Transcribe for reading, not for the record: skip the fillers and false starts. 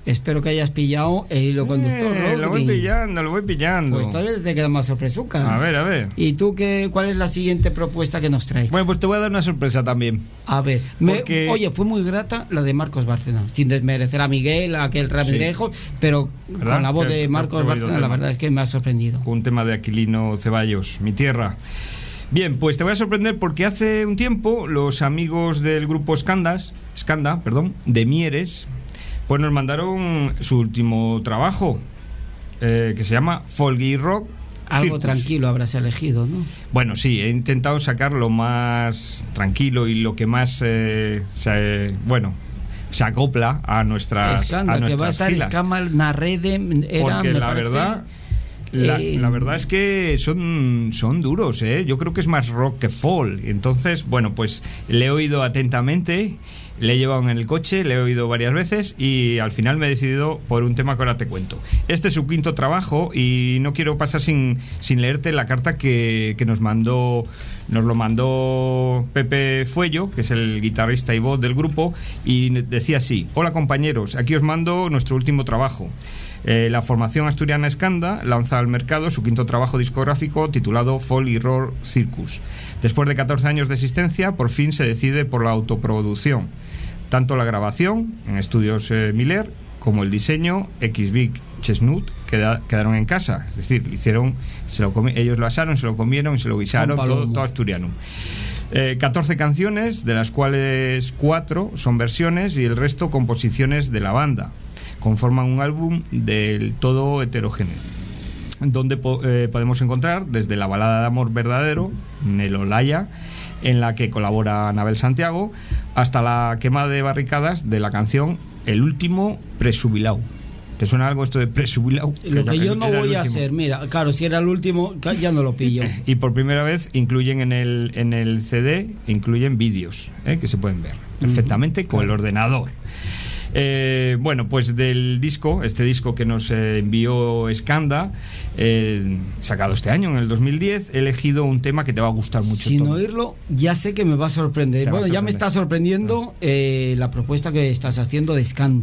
espero que hayas pillado el hilo conductor, ¿no? Lo voy pillando. Pues todavía te quedan más sorpresucas. A ver. ¿Y tú cuál es la siguiente propuesta que nos traes? Bueno, pues te voy a dar una sorpresa también. A ver, oye, fue muy grata la de Marcos Bárcena, sin desmerecer a Miguel, a aquel Ramírez, pero ¿verdad? Con la voz de Marcos Bárcena, la verdad es que me ha sorprendido. Un tema de Aquilino Ceballos, Mi Tierra. Bien, pues te voy a sorprender porque hace un tiempo los amigos del grupo Skanda, de Mieres, pues nos mandaron su último trabajo, que se llama Folky Rock Algo Circus. Tranquilo habrás elegido, ¿no? Bueno, sí, he intentado sacar lo más tranquilo y lo que más se acopla a nuestras Skanda, que va a estar filas. Escamal Narrede, Porque la verdad... La verdad es que son duros, ¿eh? Yo creo que es más rock que folk. Entonces, bueno, pues le he oído atentamente, le he llevado en el coche, le he oído varias veces y al final me he decidido por un tema que ahora te cuento. Este es su quinto trabajo y no quiero pasar sin leerte la carta que nos lo mandó Pepe Fuello, que es el guitarrista y voz del grupo, y decía así: hola compañeros, aquí os mando nuestro último trabajo. La formación asturiana Skanda lanza al mercado su quinto trabajo discográfico titulado Folky Rock Circus. Después de 14 años de existencia, por fin se decide por la autoproducción. Tanto la grabación en estudios Miller como el diseño X-Big Chestnut quedaron en casa. Es decir, ellos lo asaron, se lo comieron y se lo guisaron, todo asturiano. 14 canciones, de las cuales 4 son versiones y el resto composiciones de la banda. Conforman un álbum del todo heterogéneo, donde podemos encontrar desde la balada de amor verdadero, Nelolaya, en la que colabora Anabel Santiago, hasta la quema de barricadas de la canción El último presubilao. ¿Te suena algo esto de presubilao? Lo que yo no voy a hacer, mira, claro, si era el último, ya no lo pillo. Y por primera vez incluyen en el CD, incluyen vídeos, que se pueden ver perfectamente con el ordenador. Bueno, pues del disco, este disco que nos envió Skanda, sacado este año, en el 2010, he elegido un tema que te va a gustar mucho. Sin oírlo, ya sé que me va a sorprender. Bueno, ya me está sorprendiendo la propuesta que estás haciendo de Skanda.